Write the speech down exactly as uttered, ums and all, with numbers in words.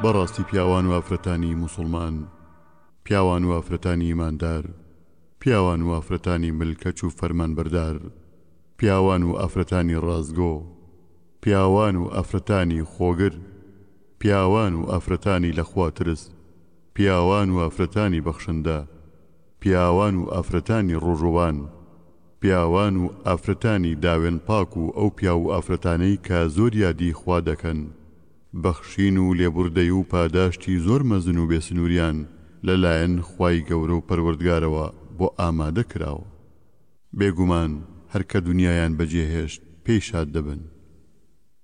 بەڕاستی پیاوان و ئافرەتانی موسڵمان، پیاوان و ئافرەتانی ئیماندار، پیاوان و ئافرەتانی ملکەچ و فەرمانبەردار، پیاوان و ئافرەتانی ڕازگۆ، پیاوان و ئافرەتانی خۆگر، پیاوان و ئافرەتانی لەخواترس، پیاوان و ئافرەتانی بەخشندە، پیاوان و ئافرەتانی ڕۆژۆوان، پیاوان و ئافرەتانی داوێن پاک و ئەو پیا و ئافرەتانەی کە زۆر یادی خوا دەکەن، بەخشین و لێبوردەی و پاداشتی زۆر مەزن و بێسنووریان لەلایەن خوای گەورە و پەروەردگارەوە بۆ ئامادە کراوە. بێگومان هەر کە دنیایان بەجێهێشت پێی شاد دەبن.